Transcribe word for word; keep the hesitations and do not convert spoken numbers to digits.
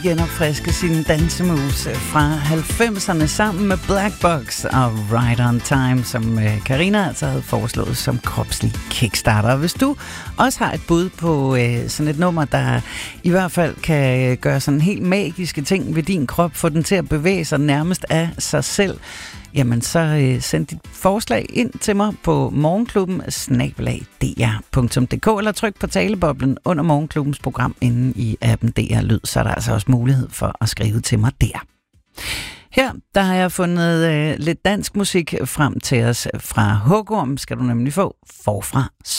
genopfriske sine dansemoves fra halvfemserne sammen med Black Box og Right on Time, som Karina altså havde foreslået som kropslig kickstarter. Og hvis du også har et bud på øh, sådan et nummer, der i hvert fald kan gøre sådan helt magiske ting ved din krop, få den til at bevæge sig nærmest af sig selv, jamen så øh, send dit forslag ind til mig på morgenklubben snabel-a d r punktum d k eller tryk på taleboblen under Morgenklubbens program inde i appen D R Lyd, så er der altså også mulighed for at skrive til mig der. Her der har jeg fundet øh, lidt dansk musik frem til os fra Hugorm, skal du nemlig få forfra.